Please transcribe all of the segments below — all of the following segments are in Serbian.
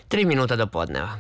3 minuta do podneva.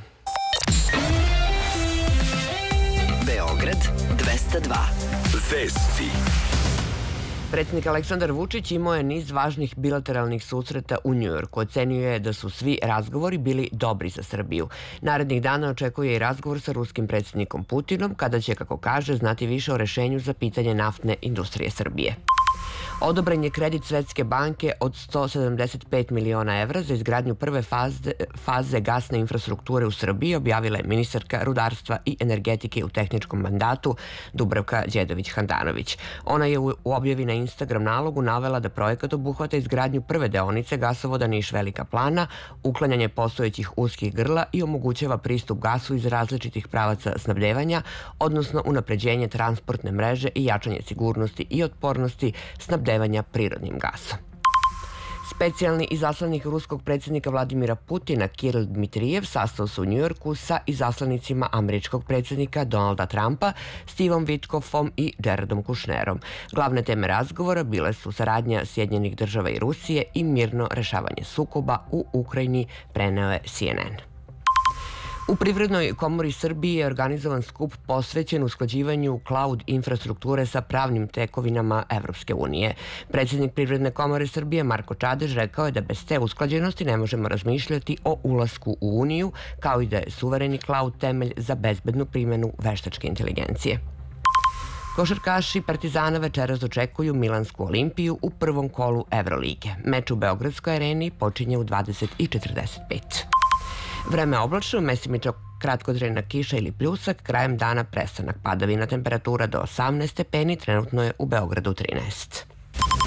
Beograd 202. Vesti. Predsjednik Aleksandar Vučić imao je niz važnih bilateralnih susreta u Njujorku. Ocenio je da su svi razgovori bili dobri za Srbiju. Narednih dana očekuje i razgovor sa ruskim predsjednikom Putinom, kada će, kako kaže, znati više o rešenju za pitanje naftne industrije Srbije. Odobren je kredit Svetske banke od 175 miliona evra za izgradnju prve faze gasne infrastrukture u Srbiji, objavila je ministarka rudarstva i energetike u tehničkom mandatu Dubravka Đedović-Handanović. Ona je u objavi na Instagram nalogu navela da projekat obuhvata izgradnju prve deonice gasovoda Niš-Velika Plana, uklanjanje postojećih uskih grla i omogućava pristup gasu iz različitih pravaca snabdevanja, odnosno unapređenje transportne mreže i jačanje sigurnosti i otpornosti snabdevanja prirodnim gasom. Specijalni izaslanik ruskog predsjednika Vladimira Putina Kiril Dmitrijev sastao se u Njujorku sa izaslanicima američkog predsjednika Donalda Trumpa, Stevom Witkoffom i Jaredom Kushnerom. Glavne teme razgovora bile su saradnja Sjedinjenih država i Rusije i mirno rešavanje sukoba u Ukrajini, preneo je CNN. U Privrednoj komori Srbije je organizovan skup posvećen usklađivanju cloud infrastrukture sa pravnim tekovinama Evropske unije. Predsjednik Privredne komore Srbije Marko Čadež rekao je da bez te usklađenosti ne možemo razmišljati o ulasku u Uniju, kao i da je suvereni cloud temelj za bezbednu primjenu veštačke inteligencije. Košarkaši Partizana večeras očekuju Milansku Olimpiju u prvom kolu Evrolige. Meč u Beogradskoj areni počinje u 20:45. Vreme oblačno, mesimično kratkotrajna kiša ili pljusak, krajem dana prestanak padavina, temperatura do 18 stepeni, trenutno je u Beogradu 13.